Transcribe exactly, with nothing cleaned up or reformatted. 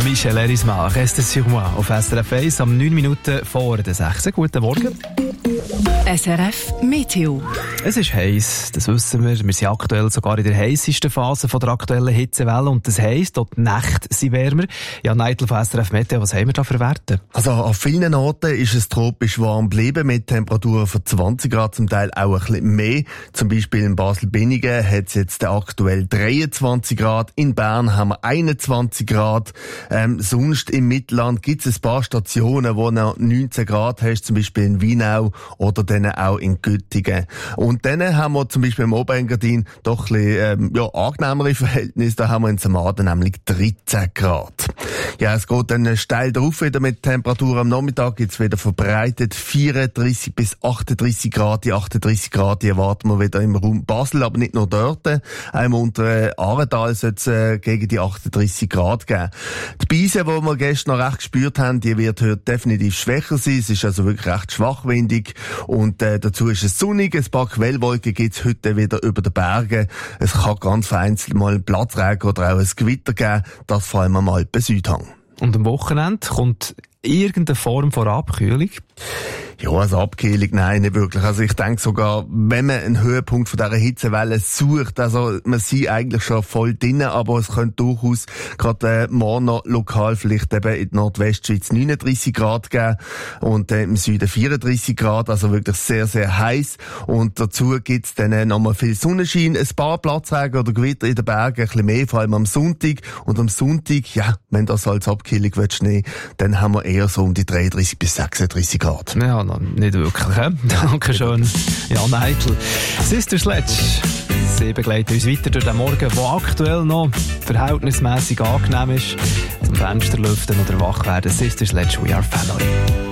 Michel Erisma, «Reste sur moi» auf S R F eins am neun Minuten vor der sechs. Guten Morgen. S R F Meteo. Es ist heiß, das wissen wir. Wir sind aktuell sogar in der heissesten Phase von der aktuellen Hitzewelle und das heisst, dort die Nächte sind wärmer. Ja, Neidl von S R F Meteo, was haben wir da für Werte? Also an vielen Orten ist es tropisch warm geblieben mit Temperaturen von zwanzig Grad, zum Teil auch ein bisschen mehr. Zum Beispiel in Basel-Binningen hat es jetzt aktuell dreiundzwanzig Grad, in Bern haben wir einundzwanzig Grad. Ähm, sonst im Mittelland gibt es ein paar Stationen, wo noch neunzehn Grad hast, zum Beispiel in Weinau oder dann auch in Göttingen. Und dann haben wir zum Beispiel im Oberengadin doch ein bisschen, ähm, ja, angenehmere Verhältnisse. Da haben wir in Samaden nämlich dreizehn Grad. Ja, es geht dann steil drauf wieder mit Temperaturen. Am Nachmittag gibt's wieder verbreitet vierunddreissig bis achtunddreissig Grad. Die achtunddreissig Grad, die erwarten wir wieder im Raum Basel, aber nicht nur dort. Auch im unteren Aartal soll es äh, gegen die achtunddreissig Grad geben. Die Beise, die wir gestern noch recht gespürt haben, die wird heute definitiv schwächer sein. Es ist also wirklich recht schwachwindig. Und äh, dazu ist es sonnig. Ein paar Quellwolken gibt es heute wieder über den Bergen. Es kann ganz vereinzelt mal Platzregen oder auch ein Gewitter geben. Das vor allem am Alpen-Südhang. Und am Wochenende kommt irgendeine Form von Abkühlung? Ja, also Abkühlung, nein, nicht wirklich. Also ich denke sogar, wenn man einen Höhepunkt von dieser Hitzewelle sucht, also man sieht eigentlich schon voll drinnen, aber es könnte durchaus gerade äh, morgen noch lokal vielleicht eben in der Nordwestschweiz neununddreissig Grad geben und äh, im Süden vierunddreissig Grad, also wirklich sehr, sehr heiß. Und dazu gibt's dann äh, nochmal viel Sonnenschein, ein paar Platzregen oder Gewitter in den Bergen, ein bisschen mehr, vor allem am Sonntag. Und am Sonntag, ja, wenn das als Abkühlung wird Schnee, dann haben wir eher so um die dreiunddreissig bis sechsunddreissig Grad. Ja, noch nicht wirklich. He? Dankeschön. Ja, Neidl. Sister Sledge. Sie begleiten uns weiter durch den Morgen, der aktuell noch verhältnismäßig angenehm ist. Zum Fenster lüften oder wach werden. Sister Sledge, we are family.